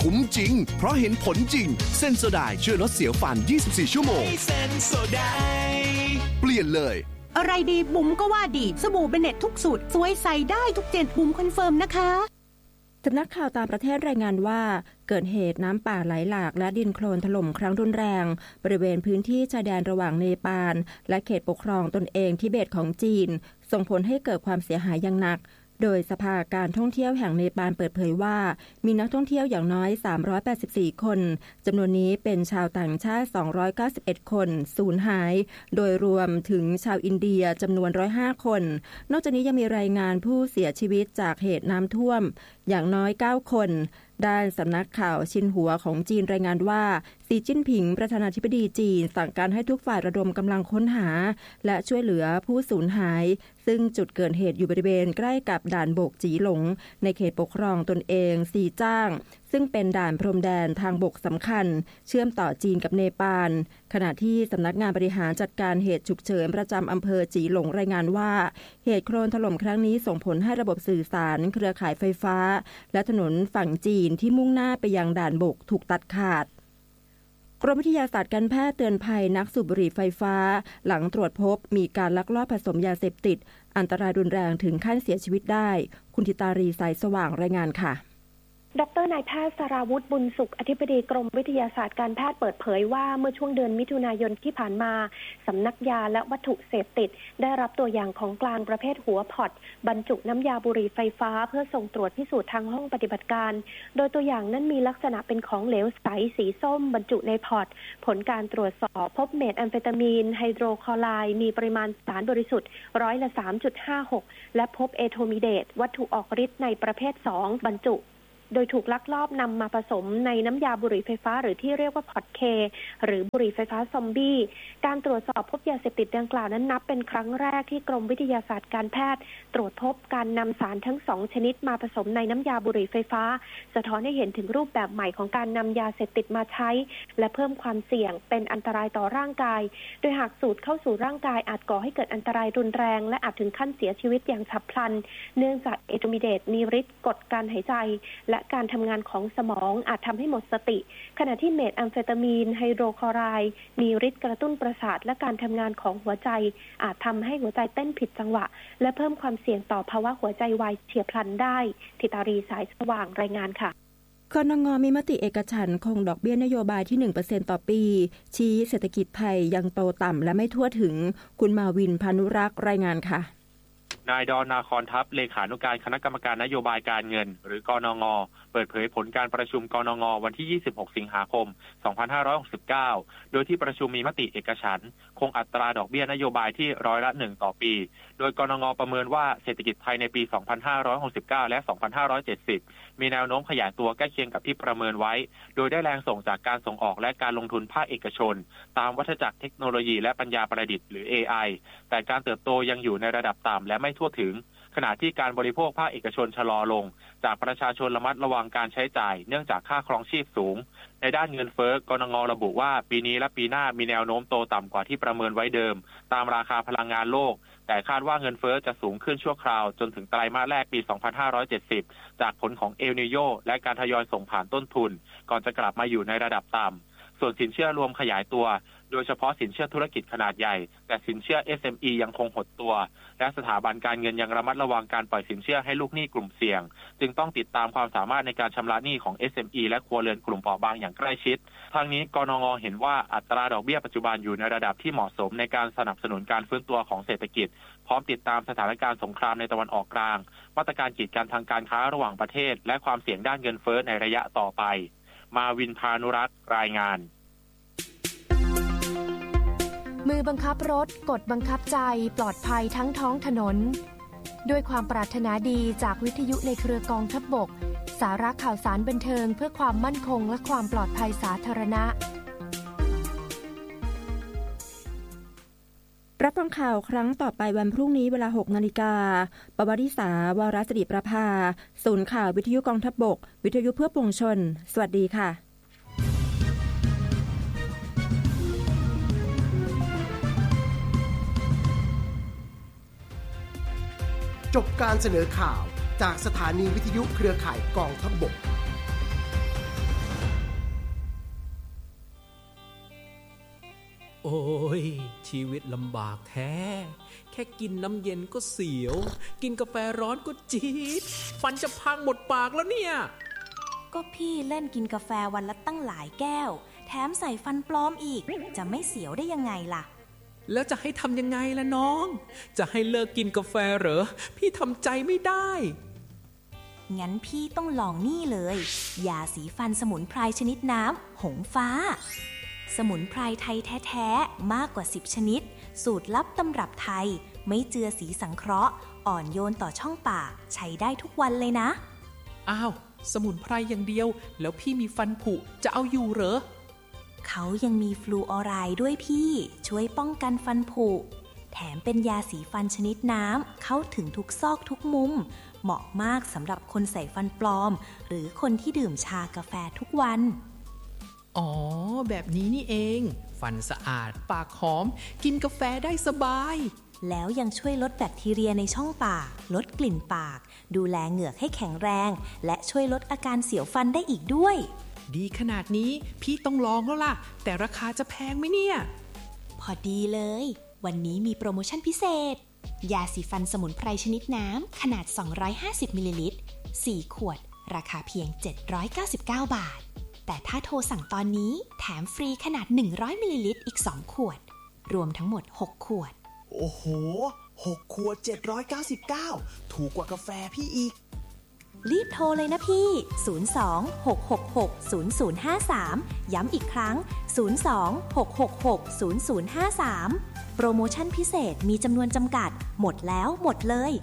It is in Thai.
คุ้มจริงเพราะเห็นผลจริงเซนโซไดช่วยลดเสียวฟัน24ชั่วโมงเซนโซไดเปลี่ยนเลยอะไรดีบุ๋มก็ว่าดีสบู่เบเน็ตทุกสูตรสวยใสได้ทุกเจนบุ๋มคอนเฟิร์มนะคะสำนักข่าวต่างประเทศรายงานว่าเกิดเหตุน้ำป่าไหลหลากและดินโคลนถล่มครั้งรุนแรงบริเวณพื้นที่ชายแดนระหว่างเนปาลและเขตปกครองตนเองทิเบตของจีนส่งผลให้เกิดความเสียหายอย่างหนักโดยสภาการท่องเที่ยวแห่งเนปาลเปิดเผยว่ามีนักท่องเที่ยวอย่างน้อย384คนจำนวนนี้เป็นชาวต่างชาติ291คนสูญหายโดยรวมถึงชาวอินเดียจำนวน105คนนอกจากนี้ยังมีรายงานผู้เสียชีวิตจากเหตุน้ำท่วมอย่างน้อย9คนด้านสำนักข่าวชินหัวของจีนรายงานว่าสีจิ้นผิงประธานาธิบดีจีนสั่งการให้ทุกฝ่ายระดมกำลังค้นหาและช่วยเหลือผู้สูญหายซึ่งจุดเกิดเหตุอยู่บริเวณใกล้กับด่านโบกจีหลงในเขตปกครองตนเองซีจ้างซึ่งเป็นด่านพรมแดนทางบกสำคัญเชื่อมต่อจีนกับเนปาลขณะที่สำนักงานบริหารจัดการเหตุฉุกเฉินประจำอำเภอจีหลงรายงานว่าเหตุโคลนถล่มครั้งนี้ส่งผลให้ระบบสื่อสารเครือข่ายไฟฟ้าและถนนฝั่งจีนที่มุ่งหน้าไปยังด่านบกถูกตัดขาดกรมวิทยาศาสตร์การแพทย์เตือนภัยนักสูบบุหรี่ไฟฟ้าหลังตรวจพบมีการลักลอบผสมยาเสพติดอันตรายรุนแรงถึงขั้นเสียชีวิตได้คุณธิตารีสายสว่างรายงานค่ะดร.นายแพทย์สราวุฒิบุญสุขอธิบดีกรมวิทยาศาสตร์การแพทย์เปิดเผยว่าเมื่อช่วงเดือนมิถุนายนที่ผ่านมาสำนักยาและวัตถุเสพติดได้รับตัวอย่างของกลางประเภทหัวพอตบรรจุน้ำยาบุหรี่ไฟฟ้าเพื่อส่งตรวจพิสูจน์ทางห้องปฏิบัติการโดยตัวอย่างนั้นมีลักษณะเป็นของเหลวใสสีส้มบรรจุในพอตผลการตรวจสอบพบเมทแอมเฟตามีนไฮโดรคลอไรด์มีปริมาณสารบริสุทธิ์3.56%และพบเอโทมิเดตวัตถุออกฤทธิ์ในประเภท2บรรจุโดยถูกลักลอบนำมาผสมในน้ำยาบุหรี่ไฟฟ้าหรือที่เรียกว่าพอตเคหรือบุหรี่ไฟฟ้าซอมบี้การตรวจสอบพบยาเสพติดดังกล่าวนั้นนับเป็นครั้งแรกที่กรมวิทยาศาสตร์การแพทย์ตรวจพบการนำสารทั้ง2ชนิดมาผสมในน้ำยาบุหรี่ไฟฟ้าสะท้อนให้เห็นถึงรูปแบบใหม่ของการนำยาเสพติดมาใช้และเพิ่มความเสี่ยงเป็นอันตรายต่อร่างกายโดยหากสูดเข้าสู่ร่างกายอาจก่อให้เกิดอันตรายรุนแรงและอาจถึงขั้นเสียชีวิตอย่างฉับพลันเนื่องจากเอโทมิเดตมีฤทธิ์กดการหายใจและการทำงานของสมองอาจทำให้หมดสติขณะที่เมทแอมเฟตามีนไฮโดรคลอไรด์มีฤทธิ์กระตุ้นประสาทและการทำงานของหัวใจอาจทำให้หัวใจเต้นผิดจังหวะและเพิ่มความเสี่ยงต่อภาวะหัวใจวายเฉียบพลันได้ธิตารีสายสว่างรายงานค่ะกนง.มีมติเอกฉันท์คงดอกเบี้ยนโยบายที่ 1% ต่อปีชี้เศรษฐกิจไทยยังโตต่ำและไม่ทั่วถึงคุณมาวินพานุรักษ์รายงานค่ะนายดอนนาคอนทัพเลขานุการคณะกรรมการนโยบายการเงินหรือกนง.เปิดเผยผลการประชุมกนง.วันที่26สิงหาคม2569โดยที่ประชุมมีมติเอกฉันท์คงอัตราดอกเบี้ยนโยบายที่1% ต่อปีโดยกนง.ประเมินว่าเศรษฐกิจไทยในปี2569และ2570มีแนวโน้มขยายตัวใกล้เคียงกับที่ประเมินไว้โดยได้แรงส่งจากการส่งออกและการลงทุนภาคเอกชนตามวัฏจักรเทคโนโลยีและปัญญาประดิษฐ์หรือ AI แต่การเติบโตยังอยู่ในระดับต่ำและไม่ทั่วถึงขณะที่การบริโภคภาคเอกชนชะลอลงจากประชาชนระมัดระวังการใช้จ่ายเนื่องจากค่าครองชีพสูงในด้านเงินเฟ้อกนง.ระบุว่าปีนี้และปีหน้ามีแนวโน้มโตต่ำกว่าที่ประเมินไว้เดิมตามราคาพลังงานโลกแต่คาดว่าเงินเฟ้อจะสูงขึ้นชั่วคราวจนถึงไตรมาสแรกปี2570จากผลของเอลนีโญและการทยอยส่งผ่านต้นทุนก่อนจะกลับมาอยู่ในระดับต่ำส่วนสินเชื่อรวมขยายตัวโดยเฉพาะสินเชื่อธุรกิจขนาดใหญ่แต่สินเชื่อ SME ยังคงหดตัวและสถาบันการเงินยังระมัดระวังการปล่อยสินเชื่อให้ลูกหนี้กลุ่มเสี่ยงจึงต้องติดตามความสามารถในการชำระหนี้ของ SME และครัวเรือนกลุ่มเปราะบางอย่างใกล้ชิดทางนี้กนง.เห็นว่าอัตราดอกเบี้ยปัจจุบันอยู่ในระดับที่เหมาะสมในการสนับสนุนการฟื้นตัวของเศรษฐกิจพร้อมติดตามสถานการณ์สงครามในตะวันออกกลางมาตรการกีดกันทางการค้าระหว่างประเทศและความเสี่ยงด้านเงินเฟ้อในระยะต่อไปมาวินพานุรักษ์รายงานมือบังคับรถกฎบังคับใจปลอดภัยทั้งท้องถนนด้วยความปรารถนาดีจากวิทยุในเครือกองทัพบกสาระข่าวสารบันเทิงเพื่อความมั่นคงและความปลอดภัยสาธารณะรับฟังข่าวครั้งต่อไปวันพรุ่งนี้เวลา 6 นาฬิกาปวริษาวาระสิริประภาศูนย์ข่าววิทยุกองทัพบกวิทยุเพื่อปวงชนสวัสดีค่ะจบการเสนอข่าวจากสถานีวิทยุเครือข่ายกองทัพบกโอ้ยชีวิตลำบากแท้แค่กินน้ำเย็นก็เสียวกินกาแฟร้อนก็จี๊ดฟันจะพังหมดปากแล้วเนี่ยก็พี่เล่นกินกาแฟวันละตั้งหลายแก้วแถมใส่ฟันปลอมอีกจะไม่เสียวได้ยังไงล่ะแล้วจะให้ทำยังไงล่ะน้องจะให้เลิกกินกาแฟเหรอพี่ทำใจไม่ได้งั้นพี่ต้องลองนี่เลยยาสีฟันสมุนไพรชนิดน้ำหงฟ้าสมุนไพรไทยแท้ๆมากกว่า10ชนิดสูตรลับตำรับไทยไม่เจือสีสังเคราะห์อ่อนโยนต่อช่องปากใช้ได้ทุกวันเลยนะอ้าวสมุนไพรอย่างเดียวแล้วพี่มีฟันผุจะเอาอยู่เหรอเขายังมีฟลูออไรด์ด้วยพี่ช่วยป้องกันฟันผุแถมเป็นยาสีฟันชนิดน้ำเข้าถึงทุกซอกทุกมุมเหมาะมากสำหรับคนใส่ฟันปลอมหรือคนที่ดื่มชากาแฟทุกวันอ๋อแบบนี้นี่เองฟันสะอาดปากหอมกินกาแฟได้สบายแล้วยังช่วยลดแบคทีเรียในช่องปากลดกลิ่นปากดูแลเหงือกให้แข็งแรงและช่วยลดอาการเสียวฟันได้อีกด้วยดีขนาดนี้พี่ต้องลองแล้วล่ะแต่ราคาจะแพงไหมเนี่ยพอดีเลยวันนี้มีโปรโมชั่นพิเศษยาสีฟันสมุนไพรชนิดน้ำขนาด250มิลลิลิตร4ขวดราคาเพียง799 บาทแต่ถ้าโทรสั่งตอนนี้แถมฟรีขนาด100มิลลิลิตรอีก2ขวดรวมทั้งหมด6ขวดโอ้โห6ขวด799ถูกกว่ากาแฟพี่อีกรีบโทรเลยนะพี่02-666-0053ย้ำอีกครั้ง02-666-0053โปรโมชั่นพิเศษมีจำนวนจำกัดหมดแล้วหมดเลย